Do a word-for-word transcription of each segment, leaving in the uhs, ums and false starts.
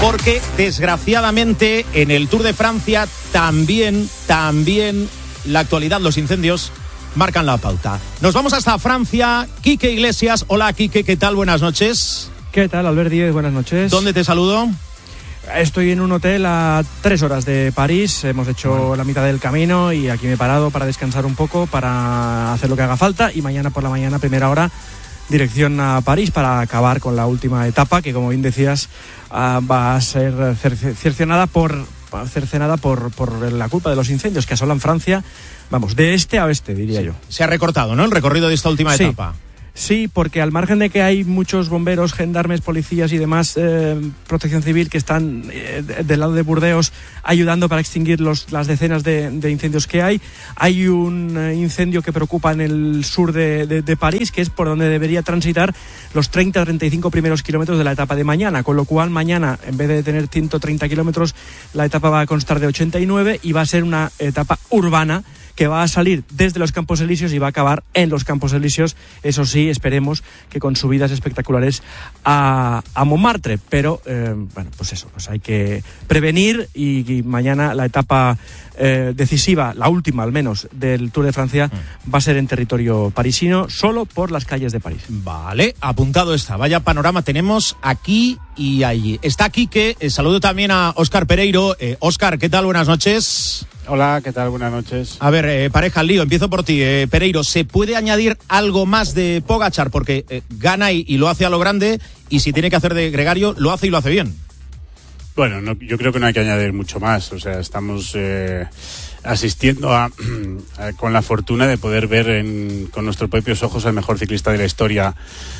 porque desgraciadamente en el Tour de Francia también, también la actualidad, los incendios marcan la pauta. Nos vamos hasta Francia. Quique Iglesias. Hola, Quique, ¿qué tal? Buenas noches. ¿Qué tal, Albert Díez? Buenas noches. ¿Dónde te saludo? Estoy en un hotel a tres horas de París. Hemos hecho bueno. la mitad del camino y aquí me he parado para descansar un poco, para hacer lo que haga falta, y mañana por la mañana, primera hora, dirección a París para acabar con la última etapa, que como bien decías uh, va a ser cercenada por, cercenada por, por la culpa de los incendios que asolan Francia, vamos, de este a oeste, diría sí. yo. Se ha recortado, ¿no?, el recorrido de esta última sí. etapa. Sí, porque al margen de que hay muchos bomberos, gendarmes, policías y demás, eh, protección civil que están eh, del lado de Burdeos ayudando para extinguir los, las decenas de, de incendios que hay, hay un eh, incendio que preocupa en el sur de, de, de París, que es por donde debería transitar los treinta a treinta y cinco primeros kilómetros de la etapa de mañana, con lo cual mañana, en vez de tener ciento treinta kilómetros, la etapa va a constar de ochenta y nueve y va a ser una etapa urbana que va a salir desde los Campos Elíseos y va a acabar en los Campos Elíseos, eso sí, esperemos que con subidas espectaculares a, a Montmartre, pero eh, bueno, pues eso, pues hay que prevenir y, y mañana la etapa eh, decisiva, la última al menos, del Tour de Francia mm. va a ser en territorio parisino, solo por las calles de París. Vale, apuntado está, vaya panorama tenemos aquí y allí. Está aquí que eh, saludo también a Óscar Pereiro. Eh, Óscar, ¿qué tal? Buenas noches. Hola, ¿qué tal? Buenas noches. A ver, eh, pareja al lío, empiezo por ti, eh, Pereiro. ¿Se puede añadir algo más de Pogačar? Porque eh, gana y, y lo hace a lo grande, y si tiene que hacer de gregario, lo hace y lo hace bien. Bueno, no, yo creo que no hay que añadir mucho más. O sea, estamos eh, asistiendo a, a con la fortuna de poder ver en, con nuestros propios ojos al mejor ciclista de la historia.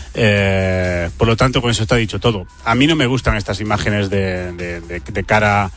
Eh, por lo tanto, con eso está dicho todo. A mí no me gustan estas imágenes de, de, de, de cara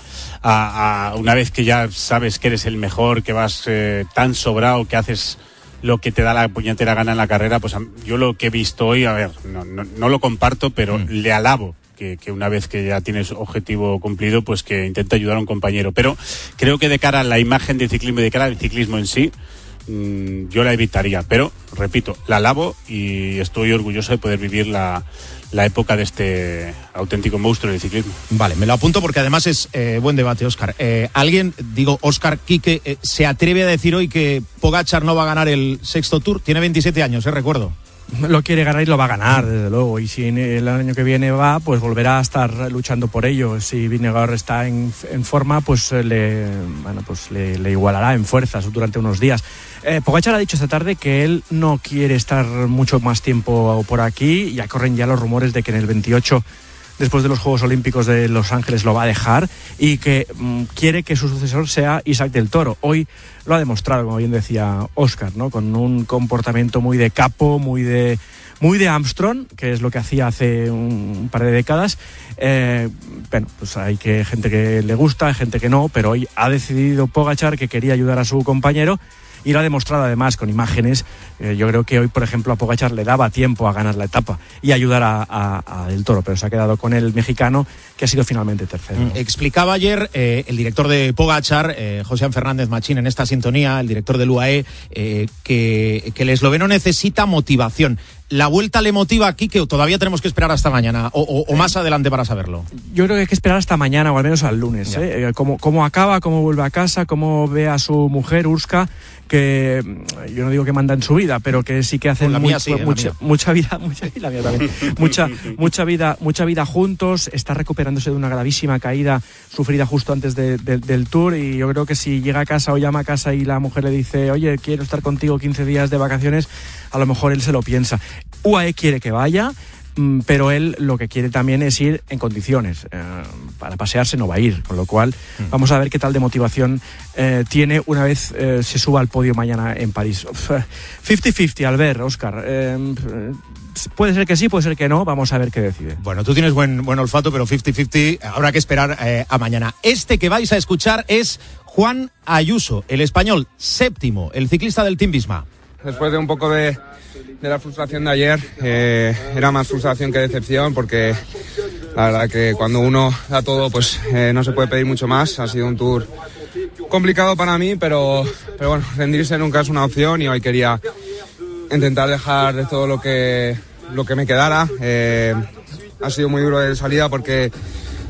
a, a una vez que ya sabes que eres el mejor, que vas eh, tan sobrado, que haces lo que te da la puñetera gana en la carrera. Pues yo lo que he visto hoy, a ver, no, no, no lo comparto, pero mm. le alabo que, que una vez que ya tienes objetivo cumplido, pues que intente ayudar a un compañero. Pero creo que de cara a la imagen del ciclismo y de cara al ciclismo en sí, yo la evitaría, pero repito, la alabo y estoy orgulloso de poder vivir la, la época de este auténtico monstruo del ciclismo. Vale, me lo apunto porque además es eh, buen debate, Óscar. Eh, alguien, digo, Óscar Quique, eh, se atreve a decir hoy que Pogačar no va a ganar el sexto Tour. Tiene veintisiete años, eh, recuerdo. Lo quiere ganar y lo va a ganar, desde luego. Y si el año que viene va, pues volverá a estar luchando por ello. Si Vingegaard está en, en forma, pues le, bueno, pues le, le igualará en fuerzas durante unos días. Eh, Pogačar ha dicho esta tarde que él no quiere estar mucho más tiempo por aquí. Ya corren ya los rumores de que en el veintiocho, después de los Juegos Olímpicos de Los Ángeles, lo va a dejar y que mmm, quiere que su sucesor sea Isaac del Toro. Hoy lo ha demostrado, como bien decía Óscar, ¿no?, con un comportamiento muy de capo, muy de muy de Armstrong, que es lo que hacía hace un, un par de décadas. Eh, bueno, pues hay que gente que le gusta, hay gente que no, pero hoy ha decidido Pogačar que quería ayudar a su compañero. Y lo ha demostrado además con imágenes. Eh, yo creo que hoy, por ejemplo, a Pogačar le daba tiempo a ganar la etapa y ayudar a, a, a Del Toro, pero se ha quedado con el mexicano, que ha sido finalmente tercero. Mm, explicaba ayer eh, el director de Pogačar, eh, José Fernández Machín, en esta sintonía, el director del U A E, eh, que, que el esloveno necesita motivación. ¿La vuelta le motiva aquí, que todavía tenemos que esperar hasta mañana o, o, o más adelante para saberlo? Yo creo que hay que esperar hasta mañana o al menos al lunes. ¿eh? Cómo, cómo acaba, cómo vuelve a casa, cómo ve a su mujer, Urska, que yo no digo que manda en su vida, pero que sí que hacen muy, sí, mucha, mucha vida, mucha, la mía también, mucha, mucha vida, mucha vida juntos. Está recuperándose de una gravísima caída sufrida justo antes de, de, del Tour, y yo creo que si llega a casa o llama a casa y la mujer le dice, oye, quiero estar contigo quince días de vacaciones, a lo mejor él se lo piensa. U A E quiere que vaya, pero él lo que quiere también es ir en condiciones. Eh, para pasearse no va a ir, con lo cual mm. vamos a ver qué tal de motivación eh, tiene una vez eh, se suba al podio mañana en París. cincuenta cincuenta, Albert, Óscar. Eh, puede ser que sí, puede ser que no, vamos a ver qué decide. Bueno, tú tienes buen, buen olfato, pero cincuenta cincuenta habrá que esperar eh, a mañana. Este que vais a escuchar es Juan Ayuso, el español séptimo, el ciclista del Team Visma. Después de un poco de, de la frustración de ayer, eh, era más frustración que decepción, porque la verdad que cuando uno da todo, pues eh, no se puede pedir mucho más. Ha sido un tour complicado para mí, pero, pero bueno, rendirse nunca es una opción y hoy quería intentar dejar de todo lo que, lo que me quedara. Eh, ha sido muy duro de salida porque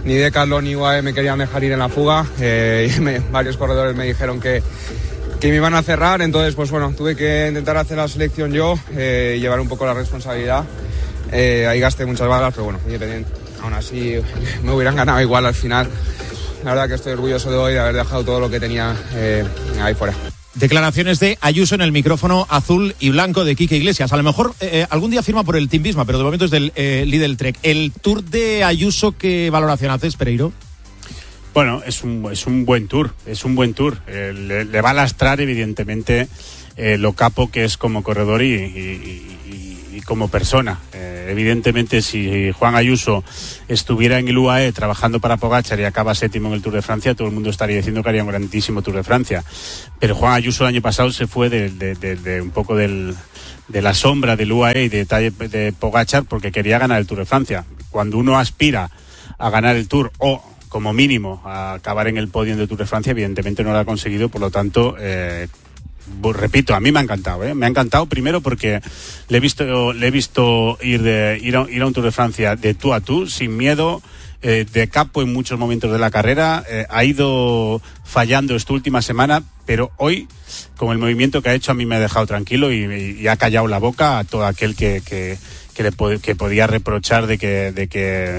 ni Decathlon ni U A E me querían dejar ir en la fuga. Eh, y me, varios corredores me dijeron que, que me iban a cerrar, entonces pues bueno, tuve que intentar hacer la selección yo eh, y llevar un poco la responsabilidad. Eh, ahí gasté muchas balas, pero bueno, independiente. Aún así me hubieran ganado igual al final. La verdad que estoy orgulloso de hoy de haber dejado todo lo que tenía eh, ahí fuera. Declaraciones de Ayuso en el micrófono azul y blanco de Quique Iglesias. A lo mejor eh, algún día firma por el Team Visma, pero de momento es del eh, Lidl Trek. El Tour de Ayuso, ¿qué valoración haces, Pereiro? Bueno, es un, es un buen tour, es un buen tour. Eh, le, le va a lastrar, evidentemente, eh, lo capo que es como corredor y, y, y, y como persona. Eh, evidentemente, si Juan Ayuso estuviera en el U A E trabajando para Pogačar y acaba séptimo en el Tour de Francia, todo el mundo estaría diciendo que haría un grandísimo Tour de Francia. Pero Juan Ayuso el año pasado se fue de, de, de, de un poco del, de la sombra del U A E y de, de Pogačar porque quería ganar el Tour de Francia. Cuando uno aspira a ganar el Tour o como mínimo a acabar en el podio del Tour de Francia, evidentemente no lo ha conseguido, por lo tanto, eh, repito, a mí me ha encantado, ¿eh? Me ha encantado primero porque le he visto, le he visto ir, de, ir, a, ir a un Tour de Francia de tú a tú, sin miedo, eh, de capo en muchos momentos de la carrera, eh, ha ido fallando esta última semana, pero hoy, con el movimiento que ha hecho, a mí me ha dejado tranquilo y, y, y ha callado la boca a todo aquel que, que, que, le pod- que podía reprochar de que... De que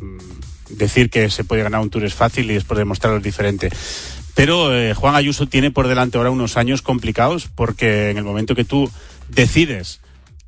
decir que se puede ganar un Tour es fácil y después demostrarlo es diferente. Pero eh, Juan Ayuso tiene por delante ahora unos años complicados porque en el momento que tú decides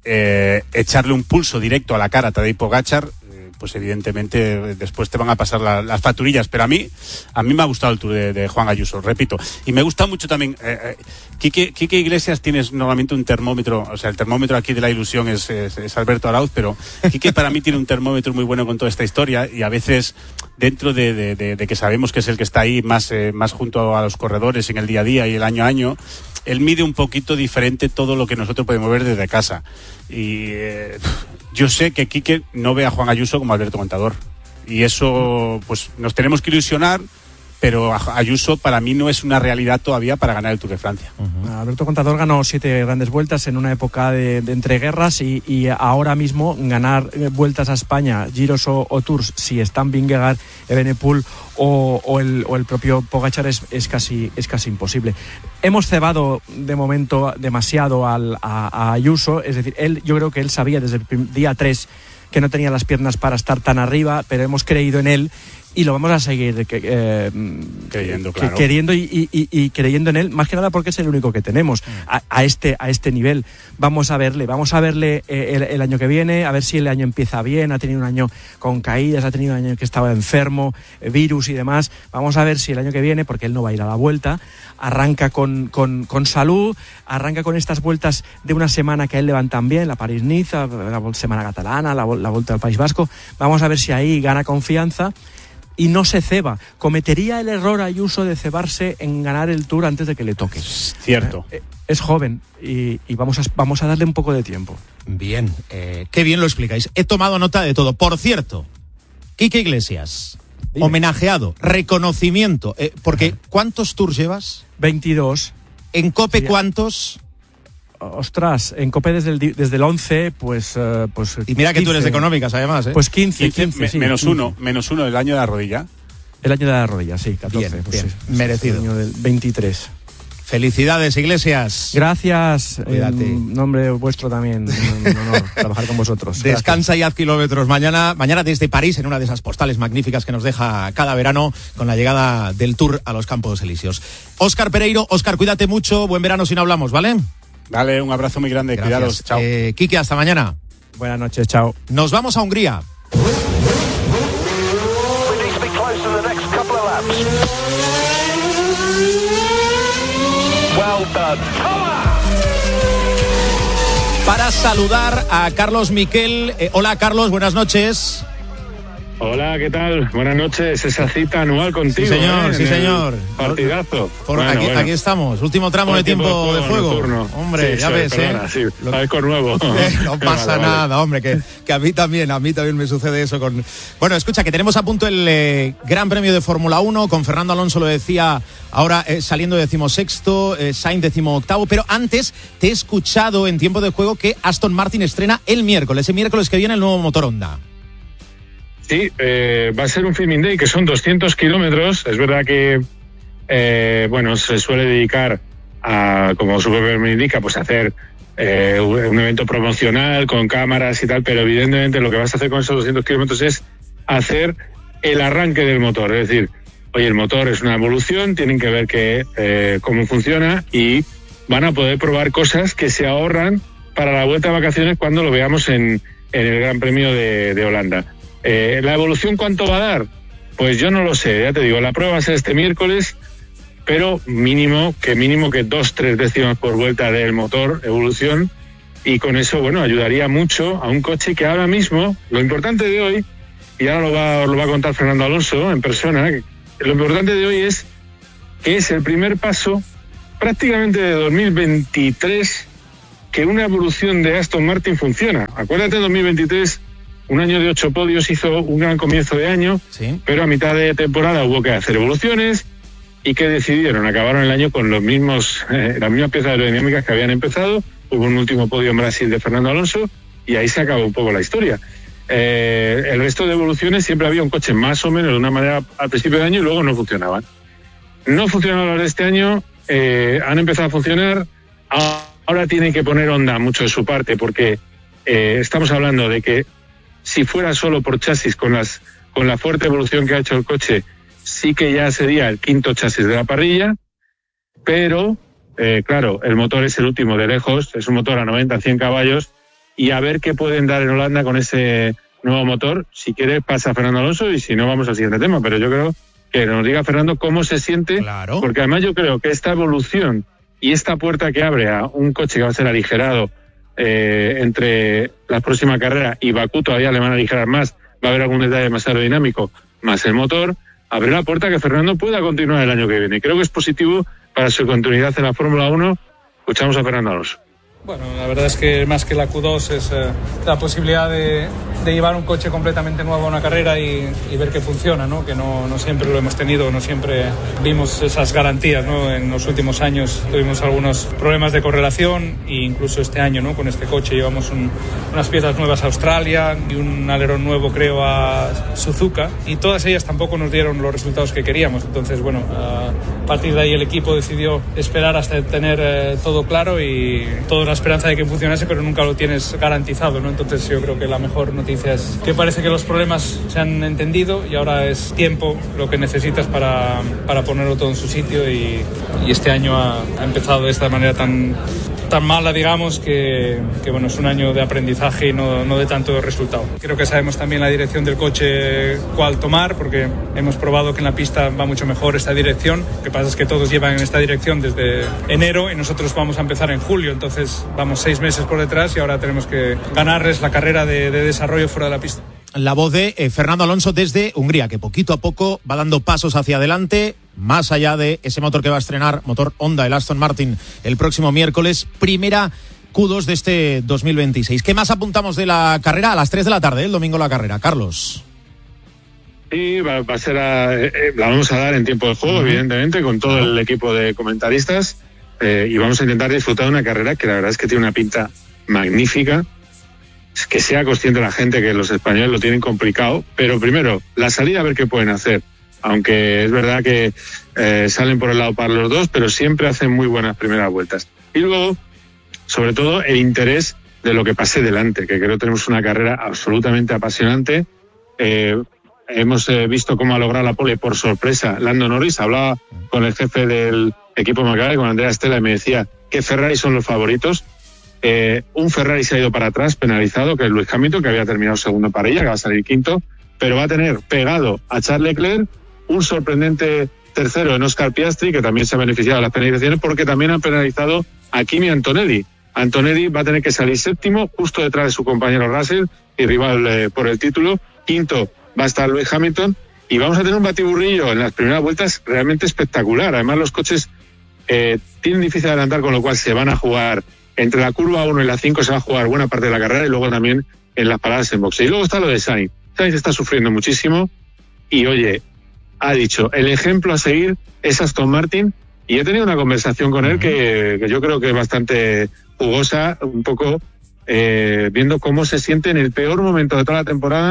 eh, echarle un pulso directo a la cara a Tadej Pogačar, eh, pues evidentemente después te van a pasar la, las facturillas. Pero a mí a mí me ha gustado el Tour de, de Juan Ayuso, repito. Y me gusta mucho también... Eh, eh, Quique, Quique Iglesias tienes normalmente un termómetro, o sea, el termómetro aquí de la ilusión es, es, es Alberto Arauz, pero Quique para mí tiene un termómetro muy bueno con toda esta historia y a veces dentro de, de, de, de que sabemos que es el que está ahí más, eh, más junto a los corredores en el día a día y el año a año, él mide un poquito diferente todo lo que nosotros podemos ver desde casa. Y eh, yo sé que Quique no ve a Juan Ayuso como Alberto Contador y eso pues nos tenemos que ilusionar. Pero Ayuso para mí no es una realidad todavía para ganar el Tour de Francia. Uh-huh. Alberto Contador ganó siete grandes vueltas en una época de, de entreguerras y, y ahora mismo ganar vueltas a España, Giros o, o Tours, si están Vingegaard, Evenepoel o, o, el, o el propio Pogačar es, es, casi, es casi imposible. Hemos cebado de momento demasiado al, a, a Ayuso, es decir, él, yo creo que él sabía desde el día tres que no tenía las piernas para estar tan arriba, pero hemos creído en él y lo vamos a seguir eh, creyendo, que, claro. queriendo y, y, y creyendo en él, más que nada porque es el único que tenemos a, a este a este nivel. Vamos a verle, vamos a verle eh, el, el año que viene, a ver si el año empieza bien. Ha tenido un año con caídas, ha tenido un año que estaba enfermo, eh, virus y demás. Vamos a ver si el año que viene, porque él no va a ir a la Vuelta, arranca con, con, con salud, arranca con estas vueltas de una semana que a él le van tan bien, la París-Niza, la semana catalana, la, la Vuelta al País Vasco. Vamos a ver si ahí gana confianza y no se ceba. Cometería el error Ayuso de cebarse en ganar el Tour antes de que le toque. Cierto. Eh, es joven y, y vamos, a, vamos a darle un poco de tiempo. Bien, eh, qué bien lo explicáis. He tomado nota de todo. Por cierto, Quique Iglesias, Dime. homenajeado, reconocimiento, eh, porque ¿cuántos Tours llevas? veintidós. ¿En COPE sí. cuántos? Ostras, en COPE desde el, desde el once, pues, uh, pues... Y mira que quince. Tú eres de económicas, además, ¿eh? Pues quince, quince, quince, me, sí, menos quince. uno, menos uno del año de la rodilla. El año de la rodilla, sí, catorce. Bien, pues bien. Sí, merecido. El año del veintitrés. Felicidades, Iglesias. Gracias. Cuídate. En nombre vuestro también. Un, un honor trabajar con vosotros. Descansa Gracias. y haz kilómetros. Mañana, mañana desde París, en una de esas postales magníficas que nos deja cada verano con la llegada del Tour a los Campos Elíseos. Óscar Pereiro, Óscar, cuídate mucho. Buen verano si no hablamos, ¿vale? Dale, un abrazo muy grande. Gracias. Cuidados. Chao. Eh, Quique, hasta mañana. Buenas noches, chao. Nos vamos a Hungría. Para saludar a Carlos Miquel. Eh, hola, Carlos, buenas noches. Hola, ¿qué tal? Buenas noches. Esa cita anual contigo. Sí, señor, ¿eh? sí, señor. Partidazo. Por, bueno, aquí, bueno. aquí estamos. Último tramo de tiempo, tiempo de juego. De fuego. Hombre, sí, ya sí, ves, perdona, ¿eh? Sí, Lo... Alcor nuevo. Eh, no pasa vale, nada, vale. hombre, que, que a mí también, a mí también me sucede eso con... Bueno, escucha, que tenemos a punto el eh, Gran Premio de Fórmula uno, con Fernando Alonso lo decía, ahora eh, saliendo decimosexto, eh, Sainz decimoctavo, pero antes te he escuchado en tiempo de juego que Aston Martin estrena el miércoles, el miércoles que viene el nuevo motor Honda. Sí, eh, va a ser un filming day que son doscientos kilómetros. Es verdad que, eh, bueno, se suele dedicar a, como su propio nombre indica, pues a hacer eh, un evento promocional con cámaras y tal, pero evidentemente lo que vas a hacer con esos doscientos kilómetros es hacer el arranque del motor. Es decir, oye, el motor es una evolución, tienen que ver que, eh, cómo funciona y van a poder probar cosas que se ahorran para la vuelta de vacaciones cuando lo veamos en, en el Gran Premio de, de Holanda. Eh, ¿La evolución cuánto va a dar? Pues yo no lo sé, ya te digo, la prueba va a ser este miércoles, pero mínimo que mínimo que dos, tres décimas por vuelta del motor, evolución, y con eso, bueno, ayudaría mucho a un coche que ahora mismo, lo importante de hoy, y ahora lo va, lo va a contar Fernando Alonso en persona, lo importante de hoy es que es el primer paso prácticamente de dos mil veintitrés que una evolución de Aston Martin funciona. Acuérdate, en dos mil veintitrés, un año de ocho podios, hizo un gran comienzo de año, sí, pero a mitad de temporada hubo que hacer evoluciones y que decidieron, acabaron el año con los mismos, eh, las mismas piezas aerodinámicas que habían empezado. Hubo un último podio en Brasil de Fernando Alonso y ahí se acabó un poco la historia. Eh, el resto de evoluciones siempre había un coche más o menos de una manera al principio de año y luego no funcionaban. No funcionaban los de este año, eh, han empezado a funcionar, ahora tienen que poner Honda mucho de su parte porque eh, estamos hablando de que si fuera solo por chasis, con las con la fuerte evolución que ha hecho el coche, sí que ya sería el quinto chasis de la parrilla, pero, eh, claro, el motor es el último de lejos, es un motor a noventa a cien caballos, y a ver qué pueden dar en Holanda con ese nuevo motor. Si quiere pasa Fernando Alonso y si no vamos al siguiente tema, pero yo creo que nos diga Fernando cómo se siente, claro, porque además yo creo que esta evolución y esta puerta que abre a un coche que va a ser aligerado, Eh, entre la próxima carrera y Bakú todavía le van a aligerar más, va a haber algún detalle más aerodinámico, más el motor, abre la puerta que Fernando pueda continuar el año que viene. Creo que es positivo para su continuidad en la Fórmula uno. Escuchamos a Fernando Alonso. Bueno, la verdad es que más que la Q dos es eh, la posibilidad de, de llevar un coche completamente nuevo a una carrera y, y ver que funciona, ¿no? Que no, no siempre lo hemos tenido, no siempre vimos esas garantías, ¿no? En los últimos años tuvimos algunos problemas de correlación e incluso este año, ¿no? Con este coche llevamos un, unas piezas nuevas a Australia y un alerón nuevo, creo, a Suzuka, y todas ellas tampoco nos dieron los resultados que queríamos. Entonces, bueno, a partir de ahí el equipo decidió esperar hasta tener eh, todo claro y todo la esperanza de que funcionase, pero nunca lo tienes garantizado, ¿no? Entonces yo creo que la mejor noticia es que parece que los problemas se han entendido y ahora es tiempo lo que necesitas para, para ponerlo todo en su sitio, y, y este año ha, ha empezado de esta manera tan, tan mala, digamos, que, que bueno, es un año de aprendizaje y no, no de tanto resultado. Creo que sabemos también la dirección del coche cuál tomar, porque hemos probado que en la pista va mucho mejor esta dirección. Lo que pasa es que todos llevan en esta dirección desde enero y nosotros vamos a empezar en julio, entonces vamos seis meses por detrás y ahora tenemos que ganarles la carrera de, de desarrollo fuera de la pista. La voz de eh, Fernando Alonso desde Hungría, que poquito a poco va dando pasos hacia adelante, más allá de ese motor que va a estrenar, motor Honda, el Aston Martin, el próximo miércoles, primera Q dos de este dos mil veintiséis. ¿Qué más apuntamos de la carrera? A las tres de la tarde, el domingo la carrera. Carlos. Sí, va, va a ser a, eh, la vamos a dar en tiempo de juego, uh-huh, evidentemente, con todo uh-huh. el equipo de comentaristas, eh, y vamos a intentar disfrutar de una carrera que la verdad es que tiene una pinta magnífica. Que sea consciente la gente que los españoles lo tienen complicado, pero primero, la salida a ver qué pueden hacer, aunque es verdad que eh, salen por el lado para los dos, pero siempre hacen muy buenas primeras vueltas. Y luego, sobre todo, el interés de lo que pase delante, que creo que tenemos una carrera absolutamente apasionante. Eh, hemos eh, visto cómo ha logrado la pole por sorpresa Lando Norris. Hablaba con el jefe del equipo McLaren, con Andrea Stella, y me decía que Ferrari son los favoritos. Eh, un Ferrari se ha ido para atrás, penalizado, que es Lewis Hamilton, que había terminado segundo parrilla, que va a salir quinto, pero va a tener pegado a Charles Leclerc un sorprendente tercero en Oscar Piastri, que también se ha beneficiado de las penalizaciones, porque también han penalizado a Kimi Antonelli. Antonelli va a tener que salir séptimo, justo detrás de su compañero Russell y rival eh, por el título. Quinto va a estar Lewis Hamilton, y vamos a tener un batiburrillo en las primeras vueltas realmente espectacular. Además, los coches eh, tienen difícil adelantar, con lo cual se van a jugar entre la curva uno y la cinco, se va a jugar buena parte de la carrera, y luego también en las paradas en boxe. Y luego está lo de Sainz. Sainz está sufriendo muchísimo y, oye, ha dicho, el ejemplo a seguir es Aston Martin, y he tenido una conversación con él que, que yo creo que es bastante jugosa, un poco eh, viendo cómo se siente en el peor momento de toda la temporada,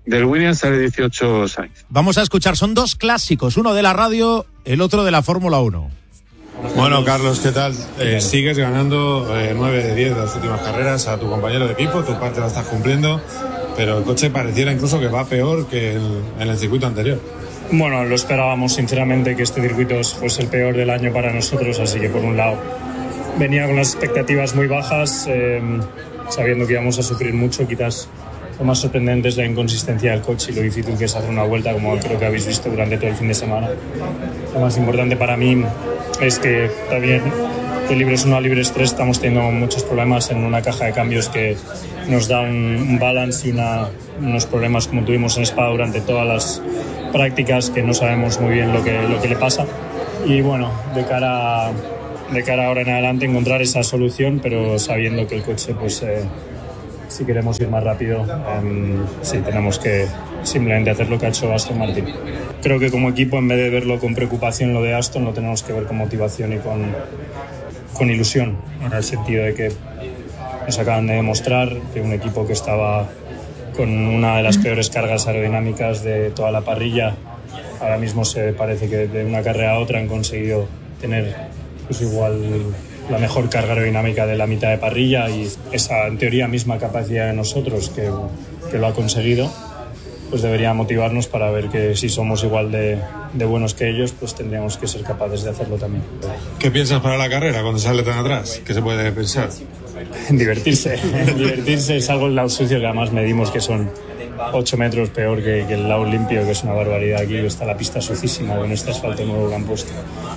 del Williams sale dieciocho Sainz. Vamos a escuchar, son dos clásicos, uno de la radio, el otro de la Fórmula uno. Bueno, Carlos, ¿qué tal? Eh, sigues ganando eh, nueve de diez de las últimas carreras a tu compañero de equipo, tu parte la estás cumpliendo, pero el coche pareciera incluso que va peor que el, en el circuito anterior. Bueno, lo esperábamos sinceramente que este circuito fuese el peor del año para nosotros, así que por un lado venía con las expectativas muy bajas, eh, sabiendo que íbamos a sufrir mucho. Quizás lo más sorprendente es la inconsistencia del coche y lo difícil que es hacer una vuelta, como creo que habéis visto durante todo el fin de semana. Lo más importante para mí es que también de libres uno a libres tres estamos teniendo muchos problemas en una caja de cambios que nos da un, un balance y una, unos problemas como tuvimos en Spa durante todas las prácticas, que no sabemos muy bien lo que, lo que le pasa. Y bueno, de cara, de cara ahora en adelante encontrar esa solución, pero sabiendo que el coche, pues eh, si queremos ir más rápido, um, sí tenemos que simplemente hacer lo que ha hecho Aston Martin. Creo que como equipo, en vez de verlo con preocupación lo de Aston, lo tenemos que ver con motivación y con, con ilusión, en el sentido de que nos acaban de demostrar que un equipo que estaba con una de las peores cargas aerodinámicas de toda la parrilla, ahora mismo se parece que de una carrera a otra han conseguido tener pues igual la mejor carga aerodinámica de la mitad de parrilla, y esa en teoría misma capacidad de nosotros que, que lo ha conseguido, pues debería motivarnos para ver que si somos igual de, de buenos que ellos, pues tendríamos que ser capaces de hacerlo también. ¿Qué piensas para la carrera cuando sale tan atrás? ¿Qué se puede pensar? Divertirse, divertirse es algo en lado sucio que además medimos que son ocho metros peor que, que el lado limpio, que es una barbaridad. Aquí está la pista sucísima con este asfalto nuevo que han puesto,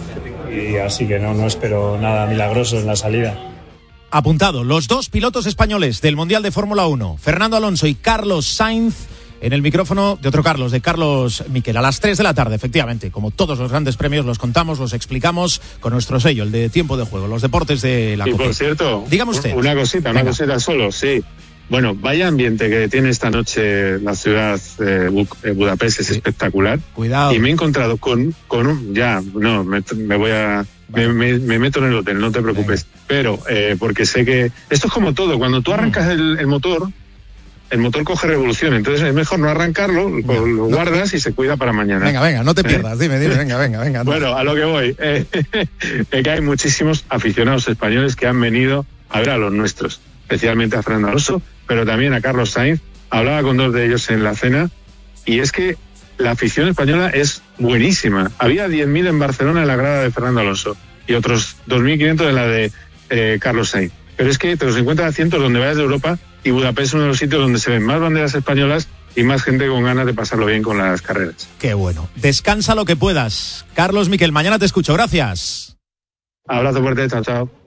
y así que no, no espero nada milagroso en la salida. Apuntado, los dos pilotos españoles del Mundial de Fórmula uno, Fernando Alonso y Carlos Sainz, en el micrófono de otro Carlos, de Carlos Miquel, a las tres de la tarde, efectivamente. Como todos los grandes premios, los contamos, los explicamos con nuestro sello, el de Tiempo de Juego, los deportes de la Y COPE. por cierto, dígame usted. Una cosita, una Venga. cosita solo, sí. Bueno, vaya ambiente que tiene esta noche la ciudad de Bu- Budapest, es Sí. espectacular. Cuidado. Y me he encontrado con, con un... Ya, no, me, me voy a... Me, me, me meto en el hotel, no te preocupes. Venga. Pero, eh, porque sé que... Esto es como todo, cuando tú arrancas el, el motor, el motor coge revolución, entonces es mejor no arrancarlo, No, lo no. guardas y se cuida para mañana. Venga, venga, no te ¿Eh? pierdas, dime, dime, venga, venga, venga. Bueno, a lo que voy, eh, es que hay muchísimos aficionados españoles que han venido a ver a los nuestros, especialmente a Fernando Alonso, pero también a Carlos Sainz. Hablaba con dos de ellos en la cena, y es que la afición española es buenísima. Había diez mil en Barcelona en la grada de Fernando Alonso y otros dos mil quinientos en la de eh, Carlos Sainz. Pero es que te los encuentras a cientos donde vayas de Europa, y Budapest es uno de los sitios donde se ven más banderas españolas y más gente con ganas de pasarlo bien con las carreras. Qué bueno. Descansa lo que puedas. Carlos Miquel, mañana te escucho. Gracias. Abrazo fuerte, chao, chao.